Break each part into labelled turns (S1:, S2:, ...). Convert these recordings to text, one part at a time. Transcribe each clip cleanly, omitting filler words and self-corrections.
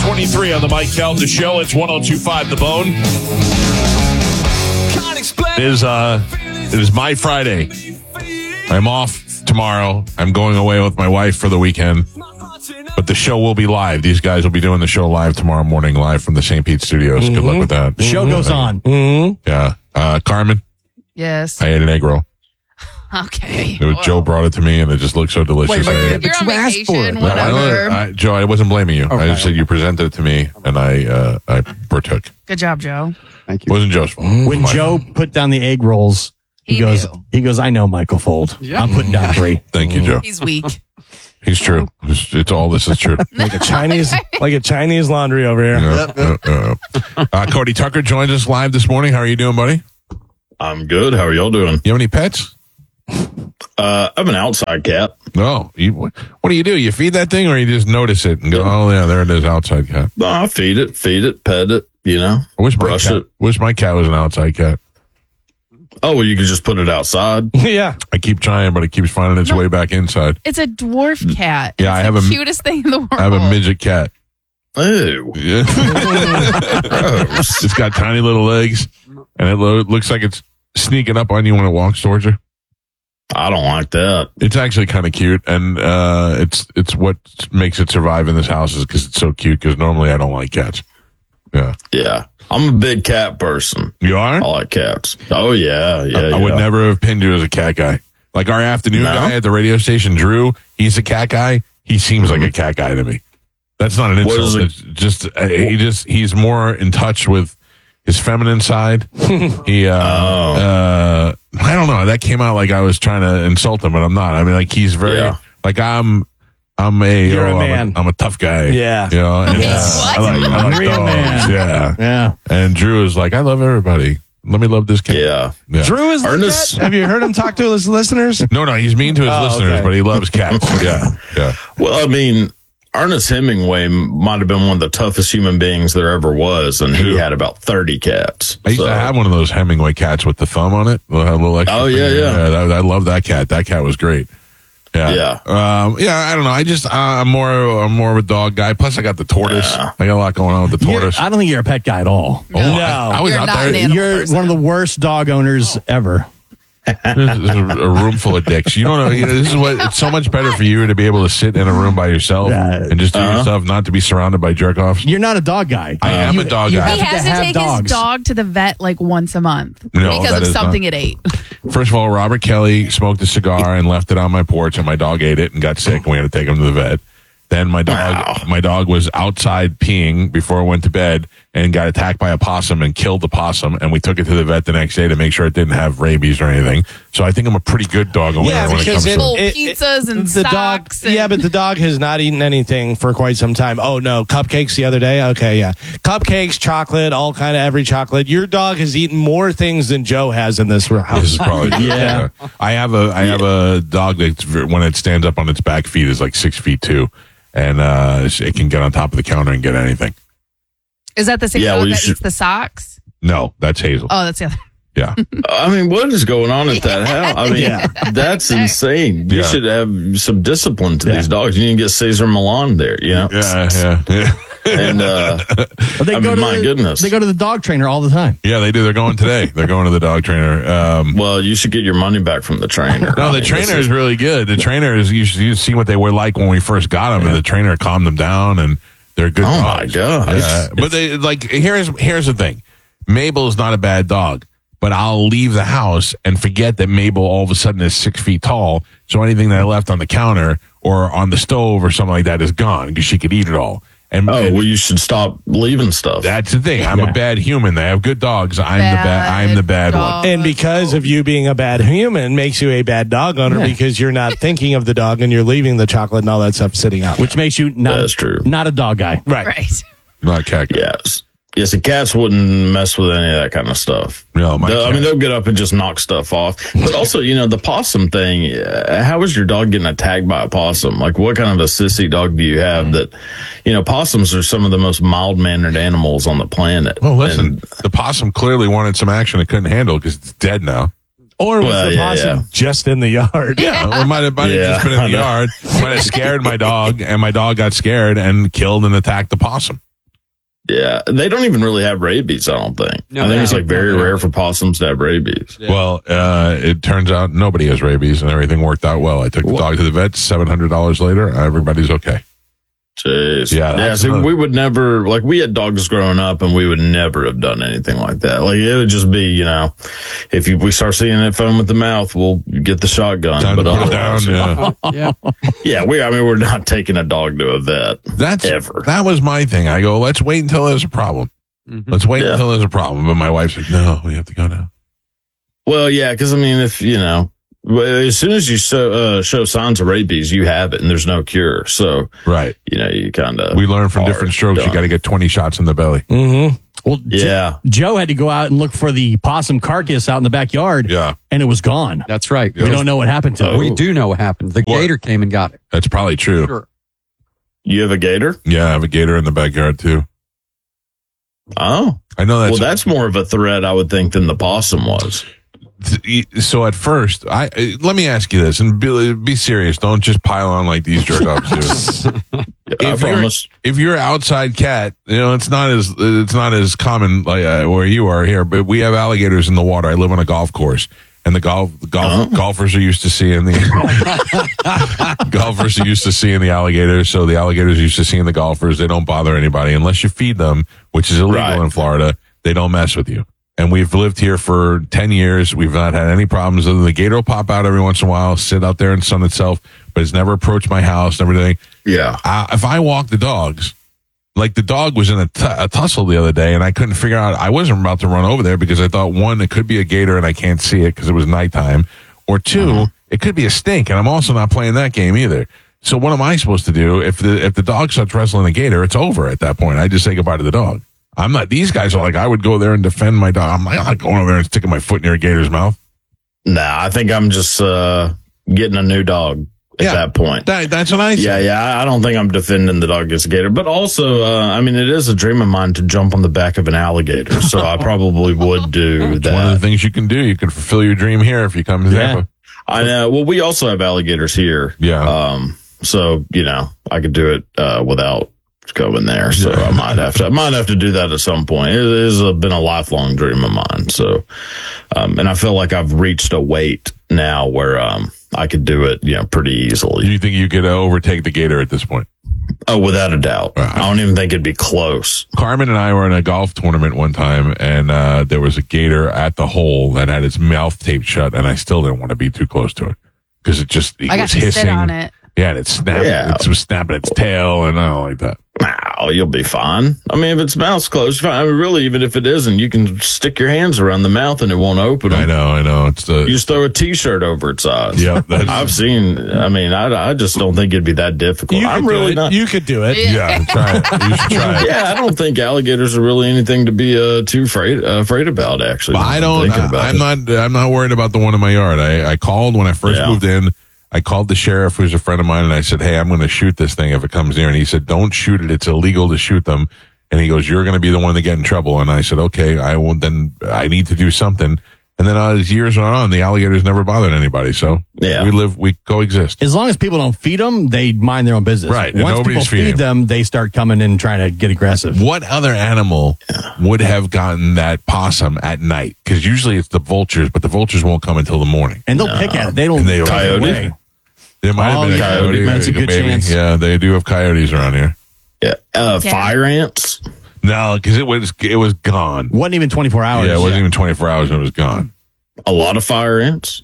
S1: 6:23 on the Mike Calta Show. It's 102.5 The Bone. It is my Friday. I'm off tomorrow. I'm going away with my wife for the weekend. But the show will be live. These guys will be doing the show live tomorrow morning, live from the St. Pete studios. Good luck with that.
S2: The show goes on.
S1: Yeah. Carmen,
S3: Yes.
S1: I ate an egg roll.
S3: Okay.
S1: Joe brought it to me, and it just looked so delicious.
S3: You're on vacation, whatever.
S1: Joe, I wasn't blaming you.
S2: Okay.
S1: I just said you presented it to me, and I partook.
S3: Good job, Joe.
S2: Thank
S1: It
S2: you.
S1: wasn't Joe's fault.
S2: When Joe put down the egg rolls, he goes, I know Michael Fold.
S4: Yeah.
S2: I'm putting down 3.
S1: Thank you, Joe.
S3: He's weak.
S1: He's true. It's all this is true.
S5: Like a Chinese laundry over here.
S1: Cody Tucker joins us live this morning. How are you doing, buddy?
S6: I'm good. How are y'all doing?
S1: You have any pets?
S6: I'm an outside cat.
S1: No. What do? You feed that thing, or you just notice it and go, oh, yeah, there it is, outside cat?
S6: I feed it, pet it,
S1: I wish my cat was an outside cat.
S6: Oh, well, you can just put it outside.
S5: Yeah.
S1: I keep trying, but it keeps finding its way back inside.
S3: It's a dwarf cat.
S1: Yeah,
S3: it's
S1: I have
S3: the cutest thing in the world.
S1: I have a midget cat.
S6: Ew.
S1: Yeah. It's got tiny little legs, and it looks like it's sneaking up on you when it walks towards you.
S6: I don't like that.
S1: It's actually kind of cute, and it's what makes it survive in this house is because it's so cute, because normally I don't like cats. Yeah.
S6: Yeah. I'm a big cat person.
S1: You are?
S6: I like cats. Oh, yeah.
S1: I would never have pinned you as a cat guy. Like our afternoon guy at the radio station, Drew, he's a cat guy. He seems like a cat guy to me. That's not an insult. It's he's more in touch with his feminine side. I don't know. That came out like I was trying to insult him, but I'm not. I mean, like he's very like I'm a man. I'm a tough guy.
S5: Yeah.
S1: You know, and,
S3: What?
S1: I like
S5: Real
S1: dogs.
S5: man.
S1: Yeah.
S5: Yeah.
S1: And Drew is like, I love everybody. Let me love this cat.
S6: Yeah.
S5: Drew is like
S6: Ernest.
S5: that? Have you heard him talk to his listeners?
S1: No, he's mean to his listeners,
S5: okay.
S1: but he loves cats. Yeah.
S6: Well, I mean, Ernest Hemingway might have been one of the toughest human beings there ever was, and he had about 30 cats.
S1: I used to have one of those Hemingway cats with the thumb on it. A little extra finger. I love that cat. That cat was great. Yeah. I don't know. I'm more of a dog guy. Plus, I got the tortoise. I got a lot going on with the tortoise.
S2: I don't think you're a pet guy at all.
S3: No.
S1: I was
S3: You're
S1: out
S3: not
S1: there.
S3: an animal
S2: You're
S3: person.
S2: one of the worst dog owners ever.
S1: There's a room full of dicks. You don't know. This is what. It's so much better for you to be able to sit in a room by yourself and just do yourself, not to be surrounded by jerk offs.
S2: You're not a dog guy.
S1: I am a dog guy.
S3: He has to take his dog to the vet like once a month
S1: No,
S3: because
S1: that
S3: of
S1: is
S3: something
S1: not.
S3: it ate.
S1: First of all, Robert Kelly smoked a cigar and left it on my porch, and my dog ate it and got sick, and we had to take him to the vet. Then my dog was outside peeing before I went to bed and got attacked by a possum and killed the possum, and we took it to the vet the next day to make sure it didn't have rabies or anything. So I think I'm a pretty good dog owner when it comes to
S3: Full pizzas and
S5: the
S3: socks.
S5: dog. Yeah, but the dog has not eaten anything for quite some time. Oh no, cupcakes the other day. Okay, yeah, cupcakes, chocolate, all kind of every chocolate. Your dog has eaten more things than Joe has in this house.
S1: This is probably
S2: Yeah.
S1: I have a dog that when it stands up on its back feet is like 6'2", and it can get on top of the counter and get anything.
S3: Is that the same
S6: Yeah,
S3: dog
S6: well,
S3: that eats the socks?
S1: No, that's Hazel.
S3: Oh, that's the other.
S1: Yeah.
S6: I mean, what is going on at that house? I mean, that's insane. You
S1: Yeah.
S6: should have some discipline to these dogs. You need to get Cesar Millan there, you know?
S1: Yeah.
S6: And, my goodness.
S2: They go to the dog trainer all the time.
S1: Yeah, they do. They're going today. They're going to the dog trainer.
S6: Well, you should get your money back from the trainer.
S1: No, the trainer is really good. The trainer is, you should see what they were like when we first got them, and the trainer calmed them down, and they're good
S6: Oh, my
S1: dogs.
S6: gosh.
S1: Yeah. But they, like, here's the thing. Mabel is not a bad dog, but I'll leave the house and forget that Mabel all of a sudden is 6 feet tall. So anything that I left on the counter or on the stove or something like that is gone because she could eat it all. And
S6: well, you should stop leaving stuff.
S1: that's the thing. I'm a bad human. They have good dogs. I'm the bad one.
S5: And because of you being a bad human makes you a bad dog owner because you're not thinking of the dog and you're leaving the chocolate and all that stuff sitting out.
S2: Which makes you
S6: That's true.
S2: not a dog guy.
S3: Right.
S1: Not cat guy.
S6: Yes. Yes, the cats wouldn't mess with any of that kind of stuff.
S1: No,
S6: they'll get up and just knock stuff off. But also, the possum thing, how is your dog getting attacked by a possum? Like, what kind of a sissy dog do you have that, possums are some of the most mild-mannered animals on the planet.
S1: Well, listen, the possum clearly wanted some action it couldn't handle because it's dead now.
S5: Or was the possum just in the yard?
S1: Yeah, it might have just been in the yard. Might have scared my dog, and my dog got scared and killed and attacked the possum.
S6: Yeah, they don't even really have rabies, I don't think.
S4: No,
S6: I think it's
S4: they
S6: like very rare for possums to have rabies.
S4: Yeah.
S1: Well, it turns out nobody has rabies, and everything worked out well. I took the dog to the vet. $700 later, everybody's okay.
S6: Jeez.
S1: Yeah,
S6: Yeah. So we would never, like, we had dogs growing up and we would never have done anything like that. Like, it would just be, you know, if we start seeing it foam with the mouth, we'll get the shotgun.
S1: Time
S6: But
S1: to put it down, yeah.
S4: Yeah.
S6: we're not taking a dog to a vet. Ever.
S1: That was my thing. I go, let's wait until there's a problem.
S4: Mhm.
S1: Let's wait until there's a problem. But my wife's like, no, we have to go now.
S6: Well, yeah, because I mean, if you know, as soon as you show signs of rabies, you have it, and there's no cure. So,
S1: Right.
S6: you know, you kind of
S1: We learned from different strokes. You got to get 20 shots in the belly.
S5: Mm-hmm.
S2: Well,
S6: Yeah.
S2: Joe had to go out and look for the possum carcass out in the backyard.
S1: Yeah.
S2: And it was gone.
S4: That's right.
S2: We don't know what happened to it.
S4: We do know what happened. The
S1: What?
S4: gator came and got it.
S1: That's probably true.
S4: Sure.
S6: You have a gator?
S1: Yeah, I have a gator in the backyard too.
S6: Oh,
S1: I know
S6: well,
S1: that's
S6: that's more of a threat, I would think, than the possum was.
S1: so. At first, let me ask you this, and be serious. Don't just pile on like these jerk offs do.
S6: I promise.
S1: If you're outside cat, you know it's not as common like where you are here. But we have alligators in the water. I live on a golf course, and the golfers are used to seeing the golfers are used to seeing the alligators. So the alligators are used to seeing the golfers. They don't bother anybody unless you feed them, which is illegal
S6: Right.
S1: in Florida. They don't mess with you. And we've lived here for 10 years. We've not had any problems. Other than the gator will pop out every once in a while, sit out there and sun itself, but it's never approached my house and everything.
S6: Yeah.
S1: If I walk the dogs, like the dog was in a tussle the other day and I couldn't figure out, I wasn't about to run over there because I thought, one, it could be a gator and I can't see it because it was nighttime, or two, it could be a stink. And I'm also not playing that game either. So what am I supposed to do? If the dog starts wrestling a gator, it's over at that point. I just say goodbye to the dog. I'm not, these guys are like, I would go there and defend my dog. I'm not going over there and sticking my foot near a gator's mouth.
S6: Nah, I think I'm just getting a new dog at that point.
S1: That's what I say.
S6: Yeah. I don't think I'm defending the dog against a gator. But also, I mean, it is a dream of mine to jump on the back of an alligator. So I probably would do that.
S1: One of the things you can do. You can fulfill your dream here if you come to Tampa.
S6: I know. Well, we also have alligators here.
S1: Yeah.
S6: So, you know, I could do it without going there. So I might have to do that at some point. It has been a lifelong dream of mine. So, and I feel like I've reached a weight now where I could do it, you know, pretty easily.
S1: Do you think you could overtake the gator at this point?
S6: Oh, without a doubt.
S1: Right.
S6: I don't even think it'd be close.
S1: Carmen and I were in a golf tournament one time, and there was a gator at the hole that had its mouth taped shut, and I still didn't want to be too close to it because it
S3: I got
S1: was
S3: to
S1: hissing.
S3: sit on it.
S1: Yeah, and it snapped.
S6: Yeah.
S1: It was snapping its tail, and I don't like that.
S6: Oh, you'll be fine. I mean, if its mouth's closed, fine. I mean, really, even if it isn't, you can stick your hands around the mouth and it won't open.
S1: I know. It's the
S6: You just throw a T-shirt over its eyes.
S1: Yeah,
S6: I've seen. I mean, I just don't think it'd be that difficult. I'm really not.
S5: You could do it.
S1: yeah. Try it. You should try it.
S6: Yeah, I don't think alligators are really anything to be too afraid about. Actually,
S1: But I don't. I'm not worried about the one in my yard. I called when I first moved in. I called the sheriff, who's a friend of mine, and I said, "Hey, I'm going to shoot this thing if it comes near." And he said, "Don't shoot it. It's illegal to shoot them." And he goes, "You're going to be the one to get in trouble." And I said, "Okay, I will. Then I need to do something." And then as years went on, the alligators never bothered anybody. So we coexist.
S2: As long as people don't feed them, they mind their own business.
S1: Right, and
S2: Once
S1: nobody's
S2: people feed
S1: feeding
S2: them, they start coming in and trying to get aggressive.
S1: What other animal would have gotten that possum at night? Because usually it's the vultures, but the vultures won't come until the morning.
S2: And they'll pick at it. They don't.
S1: And they
S2: take it
S6: coyote.
S2: away.
S1: There might have been a
S2: yeah,
S1: coyote.
S2: that's a good
S1: maybe.
S2: chance.
S1: Yeah, they do have coyotes around here.
S6: Yeah, fire ants.
S1: No, because it was gone.
S2: Wasn't even 24 hours.
S1: Yeah, it wasn't even 24 hours and it was gone.
S6: A lot of fire ants.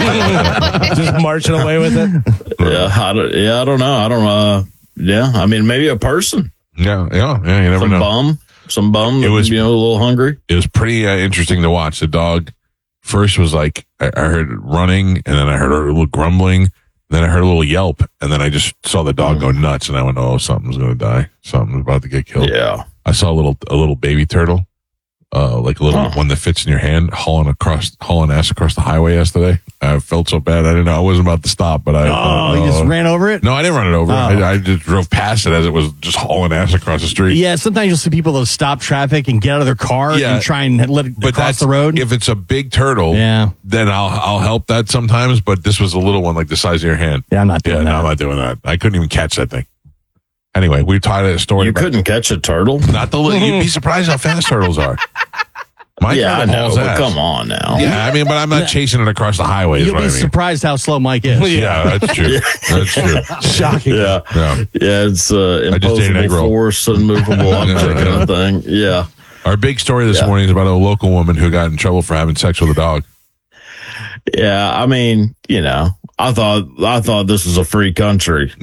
S5: Just marching away with it.
S6: I don't know. Yeah, I mean, maybe a person.
S1: Yeah, you never know.
S6: Some bum.
S1: It was,
S6: a little hungry.
S1: It was pretty interesting to watch. The dog first was like, I heard it running, and then I heard a little grumbling, then I heard a little yelp, and then I just saw the dog go nuts, and I went, "Oh, something's going to die. Something's about to get killed."
S6: Yeah.
S1: I saw a little baby turtle, like a little one that fits in your hand, hauling ass across the highway yesterday. I felt so bad. I didn't know. I wasn't about to stop, but
S2: you just ran over it?
S1: No, I didn't run it over. I just drove past it as it was just hauling ass across the street.
S2: Yeah, sometimes you'll see people that stop traffic and get out of their car and try and let it cross the road.
S1: If it's a big turtle, then I'll help that sometimes. But this was a little one, like the size of your hand.
S2: Yeah, I'm not doing that.
S1: No, I'm not doing that. I couldn't even catch that thing. Anyway, we tied a story.
S6: You
S1: about,
S6: couldn't catch a turtle?
S1: not the you'd be surprised how fast turtles are. My
S6: Yeah, I
S1: turtle
S6: know.
S1: hauls
S6: But
S1: ass.
S6: come on now.
S1: Yeah, I mean, but I'm not chasing it across the highway. Is
S2: You'll
S1: what
S2: be
S1: I mean.
S2: surprised how slow Mike is.
S1: Yeah, that's true. That's true.
S2: Shocking.
S6: Yeah.
S1: Yeah.
S6: Yeah, it's
S1: just ate an egg
S6: imposable
S1: roll.
S6: force, unmovable object kind of thing. Yeah.
S1: Our big story this morning is about a local woman who got in trouble for having sex with a dog.
S6: Yeah, I mean, I thought this was a free country.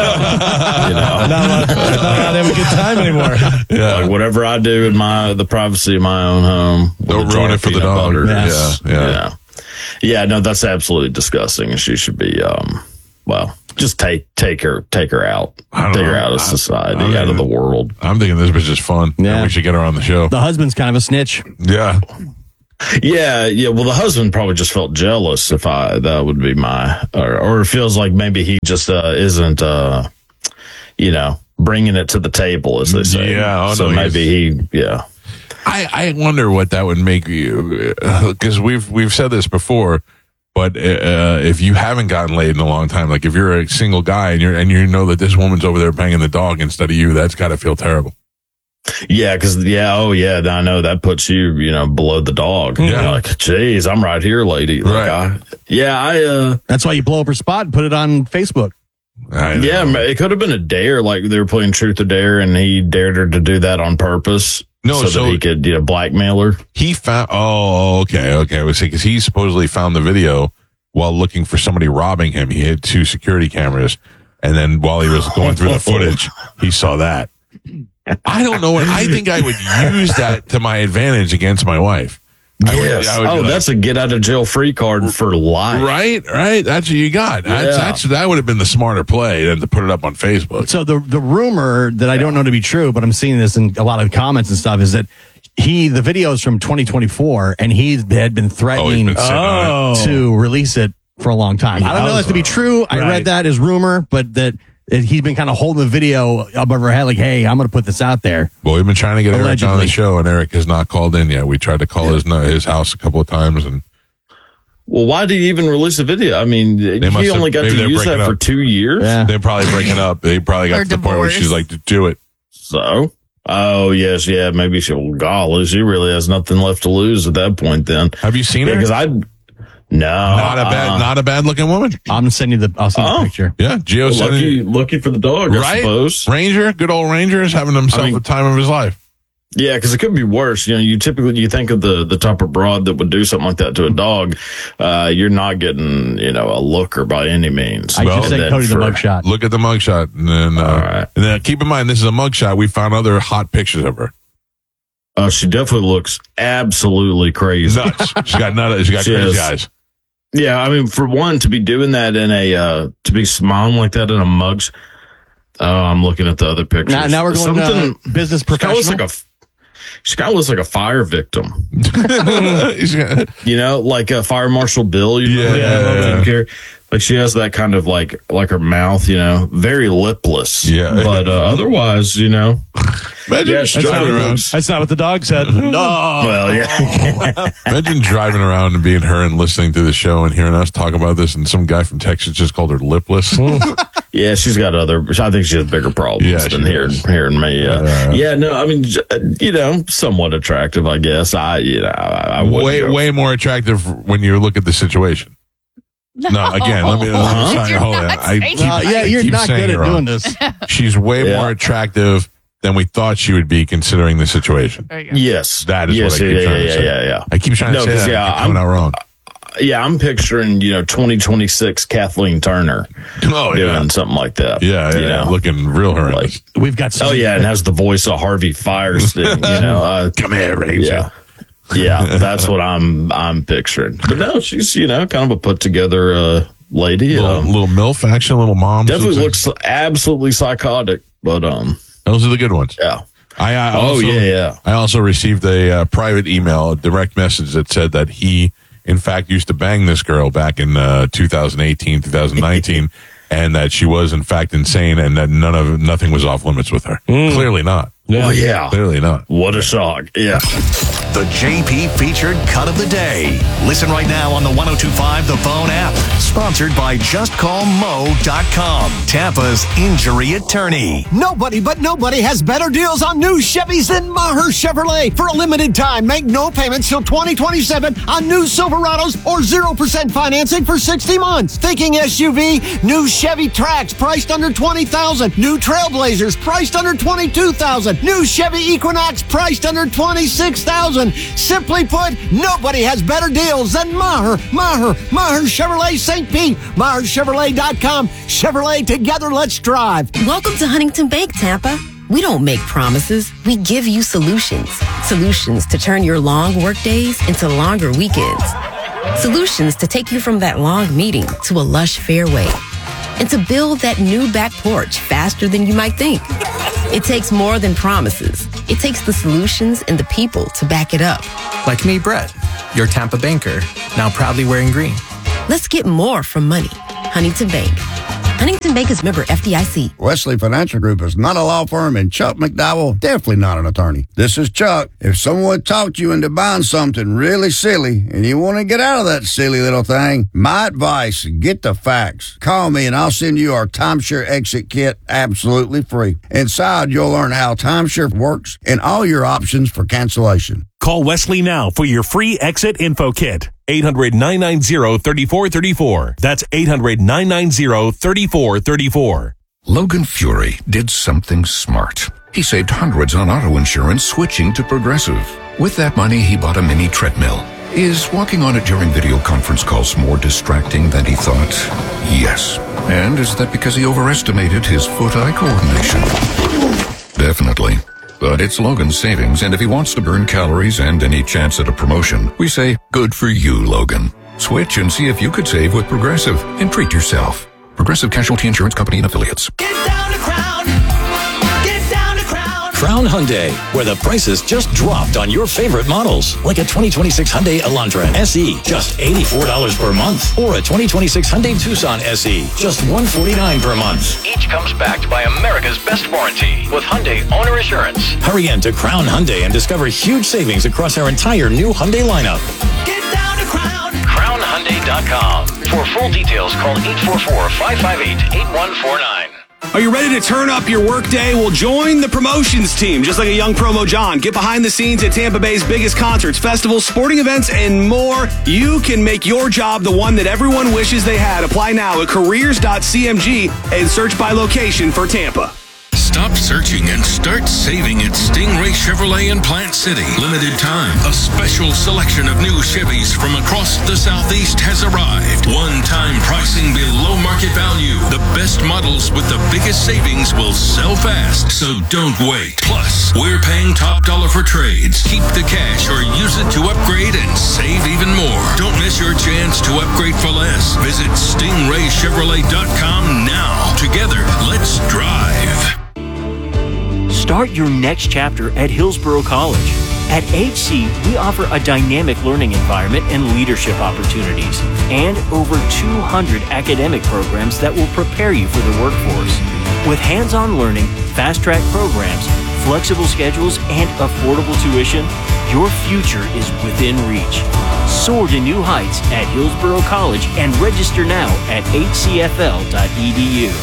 S5: Not allowed to have a good time anymore.
S1: Yeah.
S6: Like whatever I do in the privacy of my own home, with
S1: Don't
S6: a jar
S1: ruin it
S6: of
S1: for the
S6: peanut
S1: dog.
S6: butter
S1: Yes.
S6: is-
S1: Yeah.
S6: Yeah, no, that's absolutely disgusting, and she should be just take her out,
S1: I don't
S6: take her
S1: know.
S6: out of society,
S1: I
S6: out of the world.
S1: I'm thinking this bitch is fun.
S2: Yeah.
S1: And we should get her on the show.
S2: The husband's kind of a snitch.
S1: Yeah.
S6: Yeah. Well, the husband probably just felt jealous. That would be or it feels like maybe he just isn't, bringing it to the table, as they say.
S1: Yeah, oh,
S6: so
S1: no,
S6: maybe
S1: I wonder what that would make you, because we've said this before, but if you haven't gotten laid in a long time, like if you're a single guy and you know that this woman's over there banging the dog instead of you, that's got to feel terrible.
S6: Yeah, because I know that puts you, below the dog.
S1: Yeah.
S6: You're like, geez, I'm right here, lady. Like,
S1: Right.
S2: That's why you blow up her spot and put it on Facebook.
S1: I know.
S6: Yeah, it could have been a dare. Like they were playing Truth or Dare, and he dared her to do that on purpose.
S1: No,
S6: so that he could, blackmail her.
S1: He found. Oh, okay. I was saying because he supposedly found the video while looking for somebody robbing him. He had 2 security cameras, and then while he was going through the footage, he saw that. I don't know. I think I would use that to my advantage against my wife.
S6: Yes.
S1: I would be like,
S6: That's a get out of jail free card for life.
S1: right. That's what you got. That would have been the smarter play than to put it up on Facebook.
S2: So the rumor that I don't know to be true, but I'm seeing this in a lot of comments and stuff, is that the video is from 2024, and he had been threatening
S1: been sitting on
S2: to release it for a long time. I don't know that to be true. I read that as rumor, but that he's been kind of holding the video above her head, like, "Hey, I'm going to put this out there."
S1: Well, we've been trying to get Eric on
S2: Allegedly.
S1: the show, and Eric has not called in yet. We tried to call his house a couple of times, and
S6: Well, why did he even release a video? I mean, he
S1: must have-
S6: only got
S1: maybe
S6: to
S1: they're
S6: use that
S1: breaking
S6: for
S1: up.
S6: 2 years.
S2: Yeah.
S1: they're probably breaking up. They probably got
S3: Or
S1: to the point where she's
S3: divorce.
S1: like, "Do it."
S6: So, oh yes, yeah, maybe golly, she really has nothing left to lose at that point. Then,
S1: Have you seen her?
S6: because
S1: Not a bad looking woman.
S2: I'll send you the picture.
S1: Yeah, Gio said it.
S6: lucky for the dog, I
S1: Right?
S6: suppose.
S1: Ranger, good old Ranger is having himself the time of his life.
S6: Yeah, because it could be worse. You typically think of the type of broad that would do something like that to a dog. You're not getting a looker by any means.
S2: I
S1: Well,
S2: just sent Cody the mugshot.
S1: Look at the mugshot, and then
S6: right.
S1: and then keep in mind this is a mugshot. We found other hot pictures of her.
S6: She definitely looks absolutely crazy.
S1: Nuts. She got
S6: She
S1: crazy
S6: is.
S1: eyes.
S6: Yeah, I mean, for one, to be doing that in to be smiling like that in a mug. I'm looking at the other pictures.
S2: Now we're going business professional.
S6: She kind of looks like a fire victim.
S1: He's got-
S6: Like a Fire Marshal Bill.
S1: Yeah.
S6: Like she has that kind of like her mouth, very lipless.
S1: Yeah.
S6: But otherwise,
S1: Imagine
S6: she
S1: driving around.
S5: That's not what the dog said. No.
S6: well, yeah.
S1: Imagine driving around and being her and listening to the show and hearing us talk about this, and some guy from Texas just called her lipless.
S6: Yeah, she's got I think she has bigger problems
S1: Yeah,
S6: than
S1: she
S6: hearing me. Yeah, no, I mean, somewhat attractive, I guess. I wouldn't go-
S1: way more attractive when you look at the situation. No, again, let me.
S3: You're
S1: Hold on.
S3: not
S1: I
S3: saying
S1: keep,
S3: that.
S2: Yeah, you're
S1: keep
S2: not
S1: saying
S2: good
S1: it
S2: at
S1: wrong.
S2: doing this.
S1: She's way
S6: Yeah.
S1: more attractive than we thought she would be, considering the situation.
S3: There you go.
S6: Yes,
S1: That is
S6: yes,
S1: what I keep trying to say.
S6: Yeah.
S1: I keep trying to
S6: No,
S1: say
S6: 'cause,
S1: that.
S6: yeah,
S1: I keep coming out wrong.
S6: Yeah, I'm picturing 2026 Kathleen Turner
S1: Oh yeah,
S6: doing something like that.
S1: yeah. Looking real horrendous.
S2: We've got some.
S6: Oh yeah, and has the voice of Harvey Firestein.
S1: Come here, Ranger.
S6: Yeah, that's what I'm picturing. But no, she's kind of a put together lady.
S1: Little MILF action, little mom.
S6: Definitely looks absolutely psychotic. But
S1: Those are the good ones.
S6: yeah.
S1: I
S6: Oh
S1: also,
S6: yeah.
S1: I also received a private email, a direct message that said that he, in fact, used to bang this girl back in 2018, 2019, and that she was, in fact, insane, and that nothing was off limits with her. Clearly not.
S6: Oh yeah.
S1: Clearly not.
S6: What a shock. Yeah.
S7: the JP featured cut of the day. Listen right now on the 102.5 The Phone app. Sponsored by JustCallMo.com, Tampa's injury attorney.
S8: Nobody has better deals on new Chevys than Maher Chevrolet. For a limited time, make no payments till 2027 on new Silverados or 0% financing for 60 months. Thinking SUV? New Chevy Trax priced under $20,000. New Trailblazers priced under $22,000. New Chevy Equinox priced under $26,000. Simply put, nobody has better deals than Maher Chevrolet St. Pete. MaherChevrolet.com. Chevrolet, together, let's drive.
S9: Welcome to Huntington Bank, Tampa. We don't make promises. We give you solutions. Solutions to turn your long work days into longer weekends. Solutions to take you from that long meeting to a lush fairway. And to build that new back porch faster than you might think. It takes more than promises. It takes the solutions and the people to back it up.
S10: Like me, Brett, your Tampa banker, now proudly wearing green.
S9: Let's get more from money. Huntington Bank. Huntington Bank is member FDIC.
S11: Wesley Financial Group is not a law firm, and Chuck McDowell definitely not an attorney. This is Chuck. If someone talked you into buying something really silly and you want to get out of that silly little thing, my advice, get the facts. Call me and I'll send you our timeshare exit kit absolutely free. Inside, you'll learn how timeshare works and all your options for cancellation.
S12: Call Wesley now for your free exit info kit. 800-990-3434. That's 800-990-3434.
S13: Logan Fury did something smart. He saved hundreds on auto insurance switching to Progressive. With that money, he bought a mini treadmill. Is walking on it during video conference calls more distracting than he thought? Yes. And is that because he overestimated his foot-eye coordination? Definitely. But it's Logan's savings, and if he wants to burn calories and any chance at a promotion, we say, good for you, Logan. Switch and see if you could save with Progressive and treat yourself. Progressive Casualty Insurance Company and Affiliates.
S14: Get down to Crown. Get down to Crown. Crown Hyundai, where the prices just dropped on your favorite models. Like a 2026 Hyundai Elantra SE, just $84 per month. Or a 2026 Hyundai Tucson SE, just $149 per month. Each comes backed by America's best warranty with Hyundai Owner Assurance. Hurry in to Crown Hyundai and discover huge savings across our entire new Hyundai lineup. Get down to Crown. CrownHyundai.com. For full details, call 844-558-8149.
S15: Are you ready to turn up your workday? Well, join the promotions team, just like a young promo John. Get behind the scenes at Tampa Bay's biggest concerts, festivals, sporting events, and more. You can make your job the one that everyone wishes they had. Apply now at careers.cmg and search by location for Tampa.
S16: Stop searching and start saving at Stingray Chevrolet in Plant City. Limited time. A special selection of new Chevys from across the Southeast has arrived. One-time pricing below market value. The best models with the biggest savings will sell fast, so don't wait. Plus, we're paying top dollar for trades. Keep the cash or use it to upgrade and save even more. Don't miss your chance to upgrade for less. Visit StingrayChevrolet.com now. Together, let's drive.
S17: Start your next chapter at Hillsborough College. At HC, we offer a dynamic learning environment and leadership opportunities, and over 200 academic programs that will prepare you for the workforce. With hands-on learning, fast-track programs, flexible schedules, and affordable tuition, your future is within reach. Soar to new heights at Hillsborough College and register now at hcfl.edu.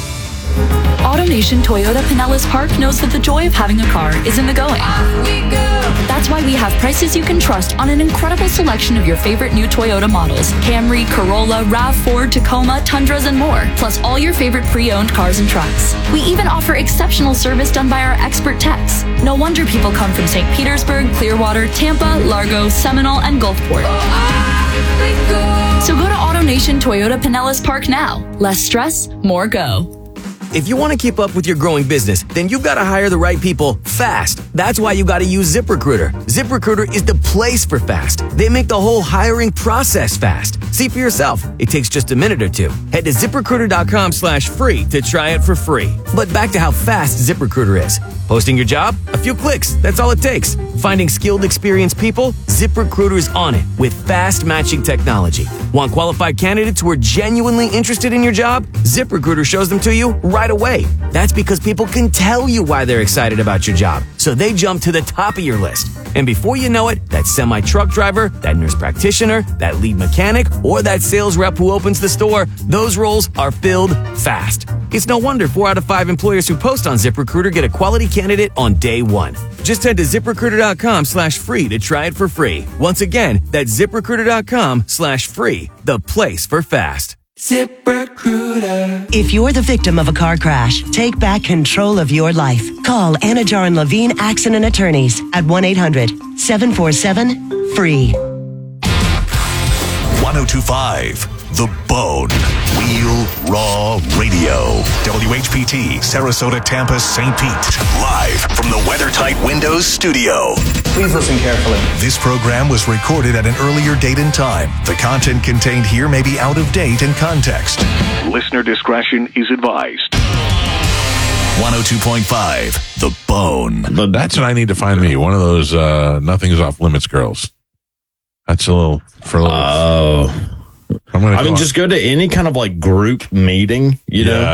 S18: AutoNation Toyota Pinellas Park knows that the joy of having a car is in the going. That's why we have prices you can trust on an incredible selection of your favorite new Toyota models: Camry, Corolla, RAV4, Tacoma, Tundras, and more. Plus all your favorite pre-owned cars and trucks. We even offer exceptional service done by our expert techs. No wonder people come from St. Petersburg, Clearwater, Tampa, Largo, Seminole, and Gulfport. So go to AutoNation Toyota Pinellas Park now. Less stress, more go.
S19: If you want to keep up with your growing business, then you've got to hire the right people fast. That's why you got to use ZipRecruiter. ZipRecruiter is the place for fast. They make the whole hiring process fast. See for yourself. It takes just a minute or two. Head to ZipRecruiter.com/free to try it for free. But back to how fast ZipRecruiter is. Posting your job? A few clicks. That's all it takes. Finding skilled, experienced people? ZipRecruiter is on it with fast matching technology. Want qualified candidates who are genuinely interested in your job? ZipRecruiter shows them to you right away. That's because people can tell you why they're excited about your job. So so they jump to the top of your list. And before you know it, that semi-truck driver, that nurse practitioner, that lead mechanic, or that sales rep who opens the store, those roles are filled fast. It's no wonder 4 out of 5 employers who post on ZipRecruiter get a quality candidate on day one. Just head to ZipRecruiter.com/free to try it for free. Once again, that's ZipRecruiter.com/free, the place for fast.
S20: ZipRecruiter. If you're the victim of a car crash, take back control of your life. Call Anajar and Levine Accident Attorneys at 1-800-747-FREE.
S7: 1025 The Bone. Wheel Raw Radio. WHPT, Sarasota, Tampa, St. Pete. Live from the WeatherTight Windows studio.
S21: Please listen carefully.
S7: This program was recorded at an earlier date and time. The content contained here may be out of date in context. Listener discretion is advised. 102.5 The Bone.
S1: That's what I need to find me. One of those nothing's off limits girls. That's a little.
S6: I mean, just go to any kind of like group meeting, you know,